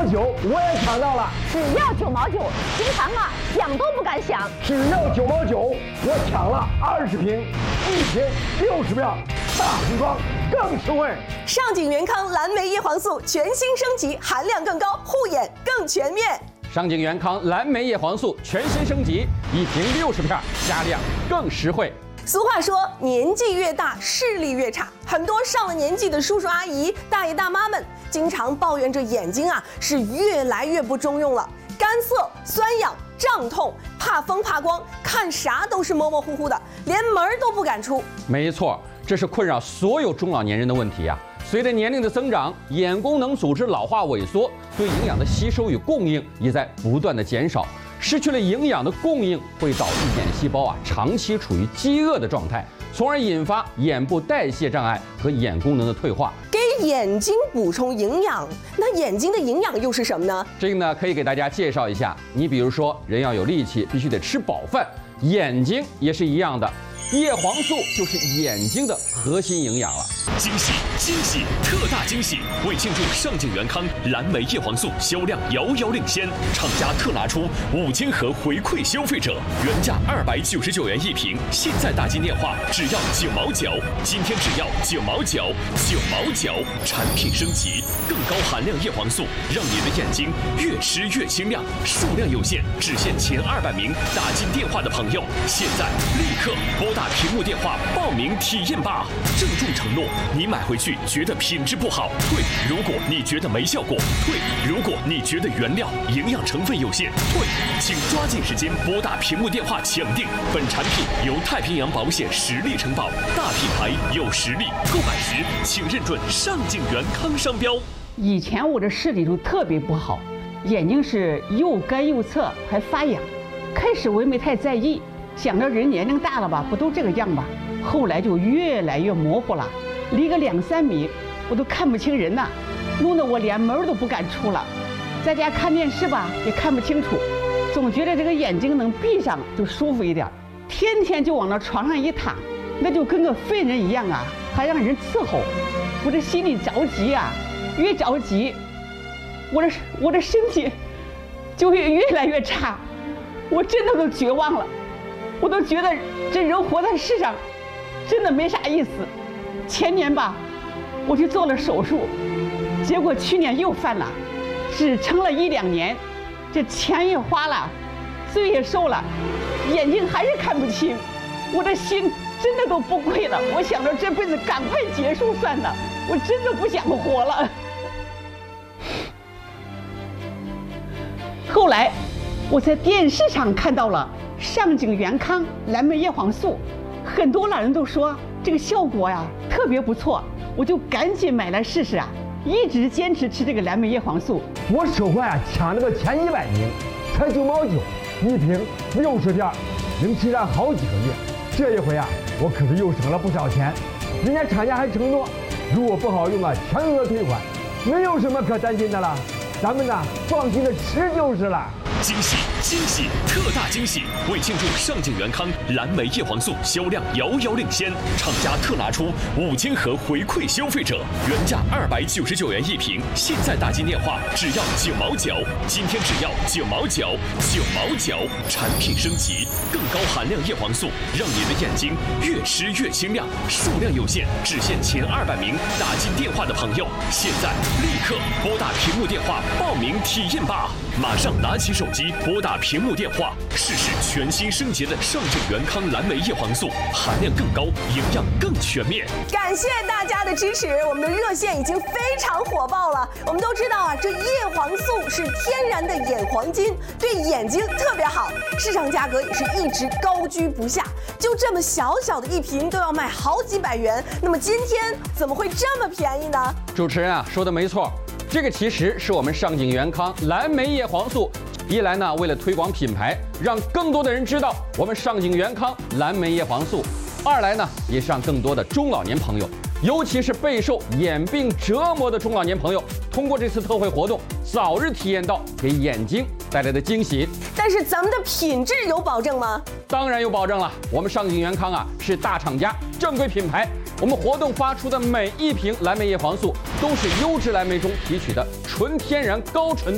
9我也抢到了， 只要9毛9，平常啊想都不敢想。 只要9毛9，我抢了20瓶，1瓶60票，大瓶装更实惠。 上景元康蓝莓叶黄素全新升级，含量更高，护眼更全面。 上景元康蓝莓叶黄素全新升级，1瓶60片，加量更实惠。 俗话说，年纪越大，视力越差。很多上了年纪的叔叔阿姨、大爷大妈们，经常抱怨着眼睛啊是越来越不中用了，干涩、酸痒、胀痛，怕风怕光，看啥都是模模糊糊的，连门都不敢出。 没错，这是困扰所有中老年人的问题啊。随着年龄的增长，眼功能组织老化萎缩，对营养的吸收与供应也在不断的减少。失去了营养的供应，会导致眼细胞长期处于饥饿的状态，从而引发眼部代谢障碍和眼功能的退化。 给眼睛补充营养，那眼睛的营养又是什么呢？ 这个呢，可以给大家介绍一下。你比如说，人要有力气，必须得吃饱饭，眼睛也是一样的。叶黄素就是眼睛的核心营养了。 惊喜惊喜特大惊喜！为庆祝上景元康蓝莓叶黄素销量遥遥领先，厂家特拿出5000盒回馈消费者，原价299元1瓶，现在打进电话只要9毛9，今天只要9毛9，9毛9，产品升级，更高含量叶黄素，让你的眼睛越吃越清亮。数量有限，只限前200名打进电话的朋友，现在立刻拨打屏幕电话报名体验吧！郑重承诺，你买回去觉得品质不好退，如果你觉得没效果退，如果你觉得原料营养成分有限退，请抓紧时间拨打屏幕电话抢订。本产品由太平洋保险实力承保，大品牌有实力，购买时请认准上景元康商标。 以前我的视力就特别不好，眼睛是又干又涩，还发痒。开始我也没太在意，想着人年龄大了吧，不都这个样吧。后来就越来越模糊了，离个2、3米我都看不清人呐，弄得我连门都不敢出了。在家看电视吧也看不清楚，总觉得这个眼睛能闭上就舒服一点。天天就往那床上一躺，那就跟个废人一样啊，还让人伺候。我这心里着急啊，越着急，我的身体就越来越差，我真的都绝望了。我都觉得这人活在世上真的没啥意思。前年吧，我去做了手术，结果去年又犯了，只撑了1、2年，这钱也花了，罪也受了，眼睛还是看不清，我的心真的都不贵了。我想着这辈子赶快结束算了，我真的不想活了。后来我在电视上看到了上景元康蓝莓叶黄素，很多老人都说这个效果呀特别不错，我就赶紧买来试试啊，一直坚持吃这个蓝莓叶黄素。 我手环抢了个前100名，才9毛9，1瓶60片，能吃上好几个月。这一回我可是又省了不少钱。人家厂家还承诺，如果不好用全额退款，没有什么可担心的了。咱们放心的吃就是了。 惊喜惊喜特大惊喜！为庆祝上景元康蓝莓叶黄素销量遥遥领先，厂家特拿出5000盒回馈消费者，原价299元1瓶，现在打进电话只要9毛9，今天只要9毛9，9毛9，产品升级，更高含量叶黄素，让你的眼睛越吃越清亮。数量有限，只限前200名打进电话的朋友，现在立刻拨打屏幕电话报名体验吧！马上拿起手机拨打屏幕电话，试试全新升级的上景元康蓝莓叶黄素，含量更高，营养更全面。感谢大家的支持，我们的热线已经非常火爆了。我们都知道这叶黄素是天然的眼黄金，对眼睛特别好，市场价格也是一直高居不下。就这么小小的1瓶都要卖好几百元，那么今天怎么会这么便宜呢？ 主持人说的没错。这个其实是我们上景元康蓝莓叶黄素，一来呢为了推广品牌，让更多的人知道我们上景元康蓝莓叶黄素；二来呢也是让更多的中老年朋友，尤其是备受眼病折磨的中老年朋友，通过这次特惠活动，早日体验到给眼睛带来的惊喜。 但是咱们的品质有保证吗？ 当然有保证了，我们上景元康是大厂家，正规品牌。我们活动发出的每1瓶蓝莓叶黄素都是优质蓝莓中提取的纯天然高纯度